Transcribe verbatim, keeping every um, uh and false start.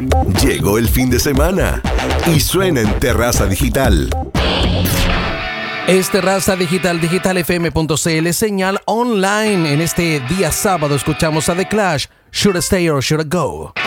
Llegó el fin de semana y suena en Terraza Digital. Es Terraza Digital, digital f m punto c l, señal online. En este día sábado escuchamos a The Clash, Should I Stay or Should I Go?